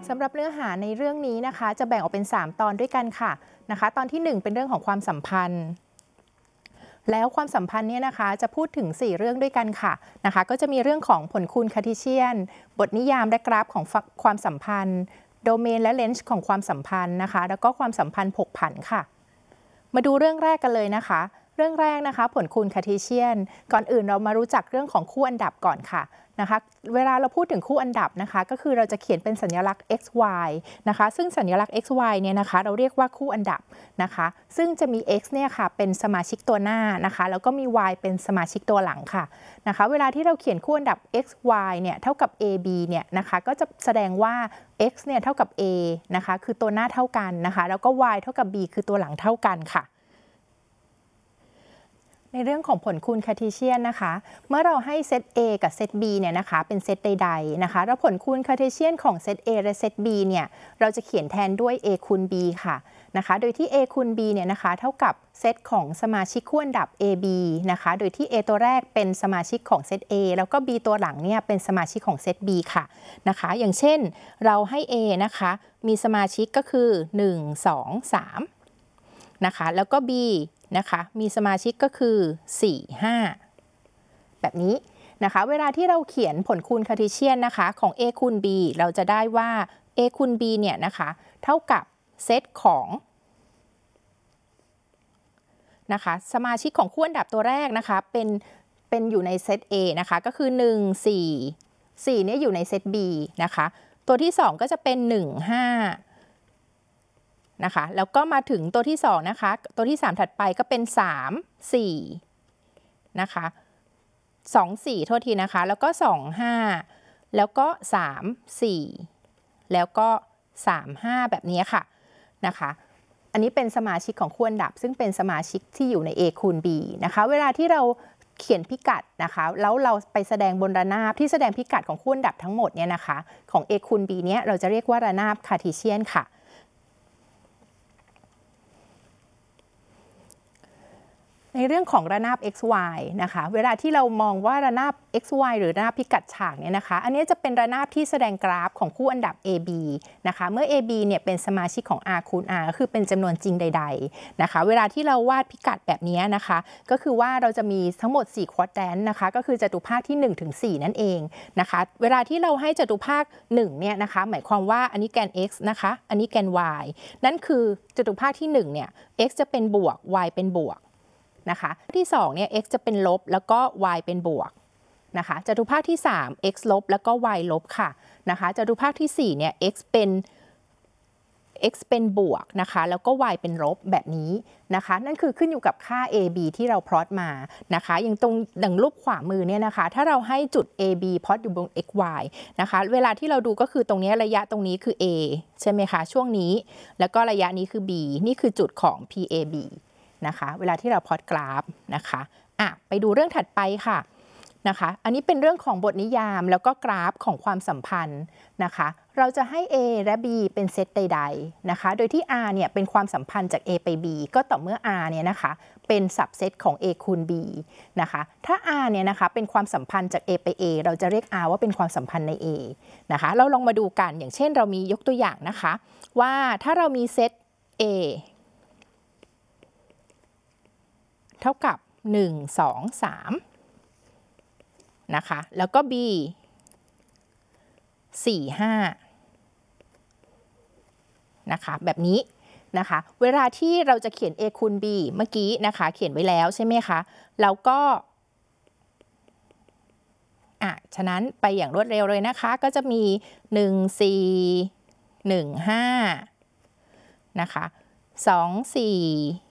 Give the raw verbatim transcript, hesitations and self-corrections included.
สำหรับเนื้อหาในเรื่องนี้นะคะจะแบ่งออกเป็นสามตอนด้วยกันค่ะนะคะตอนที่หนึ่งเป็นเรื่องของความสัมพันธ์แล้วความสัมพันธ์เนี่ยนะคะจะพูดถึงสี่เรื่องด้วยกันค่ะนะคะก็จะมีเรื่องของผลคูณคาร์ทีเชียนบทนิยามและกราฟของความสัมพันธ์โดเมนและเลนส์ของความสัมพันธ์นะคะแล้วก็ความสัมพันธ์ผกผันค่ะมาดูเรื่องแรกกันเลยนะคะเรื่องแรกนะคะผลคูณคาร์ทีเชียนก่อนอื่นเรามารู้จักเรื่องของคู่อันดับก่อนค่ะนะคะเวลาเราพูดถึงคู่อันดับนะคะก็คือเราจะเขียนเป็นสัญลักษณ์ x y นะคะซึ่งสัญลักษณ์ x y เนี่ยนะคะเราเรียกว่าคู่อันดับนะคะซึ่งจะมี x เนี่ยค่ะเป็นสมาชิกตัวหน้านะคะแล้วก็มี y เป็นสมาชิกตัวหลังค่ะนะคะเวลาที่เราเขียนคู่อันดับ x y เนี่ยเท่ากับ a b เนี่ยนะคะก็จะแสดงว่า x เนี่ยเท่ากับ a นะคะคือตัวหน้าเท่ากันนะคะแล้วก็ y เท่ากับ b คือตัวหลังเท่ากันค่ะในเรื่องของผลคูณคาร์ทีเชียนนะคะเมื่อเราให้เซต A กับเซต B เนี่ยนะคะเป็นเซตใดๆนะคะแล้วผลคูณคาร์ทีเชียนของเซต A และเซต B เนี่ยเราจะเขียนแทนด้วย A คูณ B ค่ะนะคะโดยที่ A คูณ B เนี่ยนะคะเท่ากับเซตของสมาชิกคู่อันดับ A B นะคะโดยที่ A ตัวแรกเป็นสมาชิกของเซต A แล้วก็ B ตัวหลังเนี่ยเป็นสมาชิกของเซต B ค่ะนะคะอย่างเช่นเราให้ A นะคะมีสมาชิกก็คือหนึ่ง สอง สามนะคะแล้วก็ Bนะคะมีสมาชิกก็คือสี่ ห้าแบบนี้นะคะเวลาที่เราเขียนผลคูณคาร์ทีเชียนนะคะของ A คูณ B เราจะได้ว่า A คูณ B เนี่ยนะคะเท่ากับเซตของนะคะสมาชิกของคู่อันดับตัวแรกนะคะเป็นเป็นอยู่ในเซต A นะคะก็คือหนึ่ง สี่ สี่เนี่ยอยู่ในเซต B นะคะตัวที่สองก็จะเป็นหนึ่ง ห้านะคะแล้วก็มาถึงตัวที่สองนะคะตัวที่สามถัดไปก็เป็นสาม สี่นะคะสอง สี่โทษทีนะคะแล้วก็สอง ห้าแล้วก็สาม สี่แล้วก็สาม ห้าแบบนี้ค่ะนะคะอันนี้เป็นสมาชิกของคู่อันดับซึ่งเป็นสมาชิกที่อยู่ใน A คูณ B นะคะเวลาที่เราเขียนพิกัดนะคะแล้วเราไปแสดงบนระนาบที่แสดงพิกัดของคู่อันดับทั้งหมดเนี่ยนะคะของ A คูณ B เนี้ยเราจะเรียกว่าระนาบคาร์ทีเชียนค่ะในเรื่องของระนาบ x y นะคะเวลาที่เรามองว่าระนาบ x y หรือระนาบพิกัดฉากเนี่ยนะคะอันนี้จะเป็นระนาบที่แสดงกราฟของคู่อันดับ A B นะคะเมื่อ A B เนี่ยเป็นสมาชิกของ R คูณ R ก็คือเป็นจำนวนจริงใดๆนะคะเวลาที่เราวาดพิกัดแบบนี้นะคะก็คือว่าเราจะมีทั้งหมดสี่ควอดแรนต์นะคะก็คือจตุภาคที่หนึ่งถึงสี่นั่นเองนะคะเวลาที่เราให้จตุภาคหนึ่งเนี่ยนะคะหมายความว่าอันนี้แกน x นะคะอันนี้แกน y นั่นคือจตุภาคที่หนึ่งเนี่ย x จะเป็นบวก y เป็นบวกนะคะที่สองเนี่ย x จะเป็นลบแล้วก็ y เป็นบวกนะคะจตุภาคที่สาม x ลบแล้วก็ y ลบค่ะนะคะจตุภาคที่สี่เนี่ย x เป็น x เป็นบวกนะคะแล้วก็ y เป็นลบแบบนี้นะคะนั่นคือขึ้นอยู่กับค่า a b ที่เราพลอตมานะคะอย่างตรงดังรูปขวามือเนี่ยนะคะถ้าเราให้จุด a b พลอตอยู่บน x y นะคะเวลาที่เราดูก็คือตรงนี้ระยะตรงนี้คือ a ใช่ไหมคะช่วงนี้แล้วก็ระยะนี้คือ b นี่คือจุดของ p a bนะคะเวลาที่เราพลอตกราฟนะคะอ่ะไปดูเรื่องถัดไปค่ะนะคะอันนี้เป็นเรื่องของบทนิยามแล้วก็กราฟของความสัมพันธ์นะคะเราจะให้ A และ B เป็นเซตใดๆนะคะโดยที่ R เนี่ยเป็นความสัมพันธ์จาก A ไป B ก็ต่อเมื่อ R เนี่ยนะคะเป็นสับเซตของ A คูณ B นะคะถ้า R เนี่ยนะคะเป็นความสัมพันธ์จาก A ไป A เราจะเรียก R ว่าเป็นความสัมพันธ์ใน A นะคะเราลองมาดูกันอย่างเช่นเรามียกตัวอย่างนะคะว่าถ้าเรามีเซต Aเท่ากับหนึ่ง สอง สามนะคะแล้วก็ B สี่ ห้านะคะแบบนี้นะคะเวลาที่เราจะเขียน A คูณ B เมื่อกี้นะคะเขียนไว้แล้วใช่ไหมคะแล้วก็อ่ะฉะนั้นไปอย่างรวดเร็วเลยนะคะก็จะมีหนึ่ง สี่ หนึ่ง ห้านะคะสอง สี่